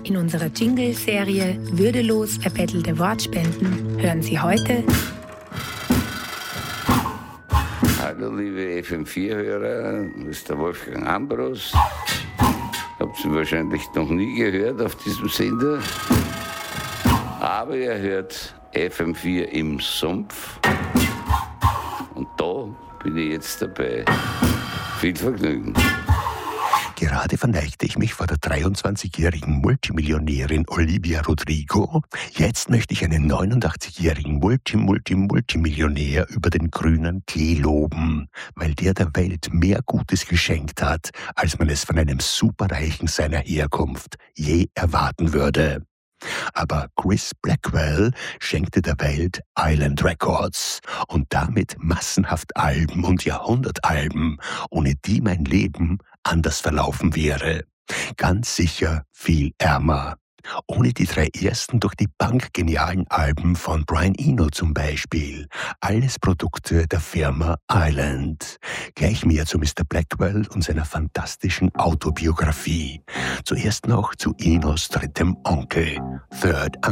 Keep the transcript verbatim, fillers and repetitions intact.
In unserer Jingle-Serie Würdelos erbettelte Wortspenden hören Sie heute... Hallo liebe F M vier Hörer, das ist der Wolfgang Ambros. Habt ihr wahrscheinlich noch nie gehört auf diesem Sender. Aber ihr hört F M vier im Sumpf. Und da bin ich jetzt dabei. Viel Vergnügen. Gerade verneigte ich mich vor der dreiundzwanzigjährigen Multimillionärin Olivia Rodrigo. Jetzt möchte ich einen neunundachtzigjährigen Multi-Multi-Multimillionär über den grünen Klee loben, weil der der Welt mehr Gutes geschenkt hat, als man es von einem Superreichen seiner Herkunft je erwarten würde. Aber Chris Blackwell schenkte der Welt Island Records und damit massenhaft Alben und Jahrhundertalben, ohne die mein Leben anders verlaufen wäre. Ganz sicher viel ärmer. Ohne die drei ersten durch die Bank genialen Alben von Brian Eno zum Beispiel. Alles Produkte der Firma Island. Gleich mehr zu Mister Blackwell und seiner fantastischen Autobiografie. Zuerst noch zu Enos drittem Onkel, Third